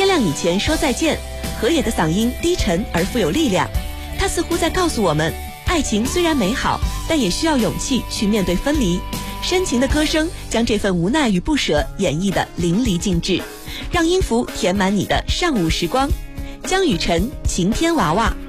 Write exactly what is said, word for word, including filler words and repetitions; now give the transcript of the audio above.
天亮以前说再见。河野的嗓音低沉而富有力量，他似乎在告诉我们，爱情虽然美好，但也需要勇气去面对分离。深情的歌声将这份无奈与不舍演绎得淋漓尽致，让音符填满你的上午时光。江雨晨，晴天娃娃。